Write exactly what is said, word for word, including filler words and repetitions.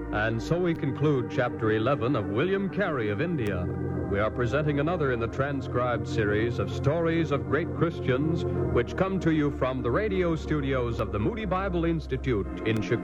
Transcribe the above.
And so we conclude Chapter eleven of William Carey of India. We are presenting another in the transcribed series of stories of great Christians, which come to you from the radio studios of the Moody Bible Institute in Chicago.